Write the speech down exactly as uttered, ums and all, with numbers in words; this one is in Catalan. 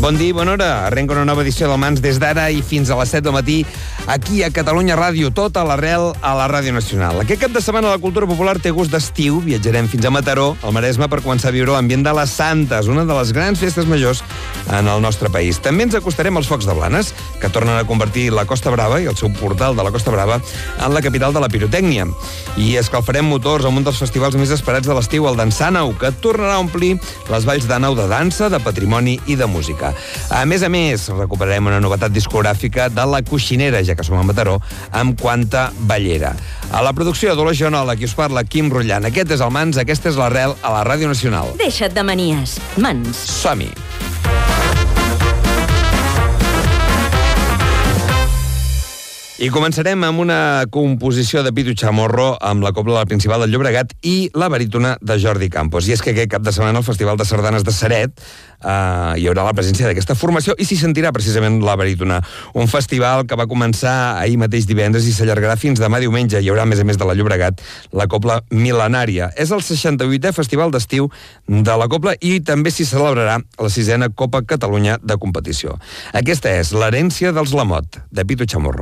Bon dia i bona hora. Arrenca una nova edició del Mans des d'ara i fins a les set del matí aquí a Catalunya Ràdio, tot a l'arrel a la Ràdio Nacional. Aquest cap de setmana la cultura popular té gust d'estiu. Viatjarem fins a Mataró, al Maresme, per començar a viure l'ambient de les Santes, una de les grans festes majors en el nostre país. També ens acostarem als Focs de Blanes, que tornen a convertir la Costa Brava i el seu portal de la Costa Brava en la capital de la pirotècnia. I escalfarem motors amb un dels festivals més esperats de l'estiu, el d'Ensàneu, que tornarà a omplir les valls d'Àneu de dansa, de patrimoni i de música. A més a més, recuperarem una novetat discogràfica de La Coixinera, ja que som a Mataró, amb Quanta Ballera. A la producció d'Ola Joanola, qui us parla, Quim Rotllant. Aquest és el Mans, aquesta és l'arrel a la Ràdio Nacional. Deixa't de manies. Mans. Som-hi. I començarem amb una composició de Pitu Chamorro amb la Cobla Principal del Llobregat i la barítona de Jordi Campos. I és que aquest cap de setmana al Festival de Sardanes de Ceret eh, hi haurà la presència d'aquesta formació i s'hi sentirà precisament la barítona. Un festival que va començar ahir mateix divendres i s'allargarà fins demà diumenge. Hi haurà, a més a més de la Llobregat, la Cobla Mil·lenària. És el seixanta-vuitè Festival d'Estiu de la Cobla i també s'hi celebrarà la sisena Copa Catalunya de competició. Aquesta és l'herència dels Lamot, de Pitu Chamorro.